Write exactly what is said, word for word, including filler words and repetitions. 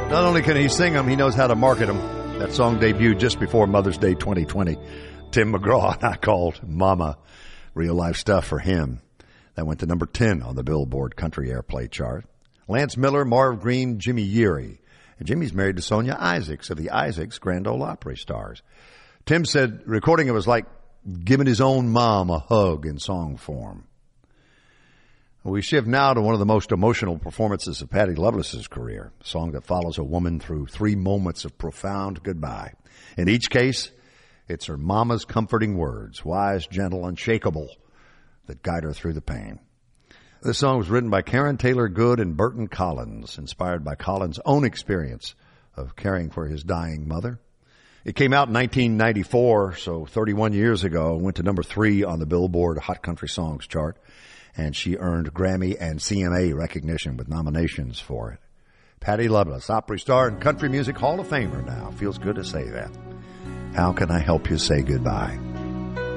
Not only can he sing them, he knows how to market them. That song debuted just before Mother's Day twenty twenty. Tim McGraw and I called Mama. Real life stuff for him. That went to number ten on the Billboard Country Airplay chart. Lance Miller, Marv Green, Jimmy Yeary. And Jimmy's married to Sonia Isaacs of the Isaacs Grand Ole Opry Stars. Tim said recording it was like giving his own mom a hug in song form. We shift now to one of the most emotional performances of Patty Loveless's career, a song that follows a woman through three moments of profound goodbye. In each case, it's her mama's comforting words, wise, gentle, unshakable, that guide her through the pain. This song was written by Karen Taylor Good and Burton Collins, inspired by Collins' own experience of caring for his dying mother. It came out in nineteen ninety-four, so thirty-one years ago, and went to number three on the Billboard Hot Country Songs chart. And she earned Grammy and C M A recognition with nominations for it. Patty Loveless, Opry star and Country Music Hall of Famer now. Feels good to say that. How can I help you say goodbye?